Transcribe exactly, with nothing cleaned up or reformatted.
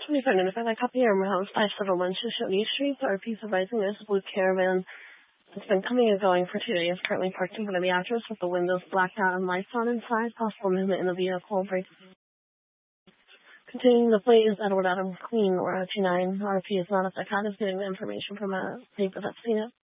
twenty-five ninety-five, I copy your house five seven one Shoshone Street. R P is advising this blue caravan has been coming and going for two days, currently parked in front of the address with the windows blacked out and lights on inside. Possible movement in the vehicle. Break. Continuing the plate is Edward Adam Queen or G nine. R P is not at the account is getting the information from a paper that's seen it.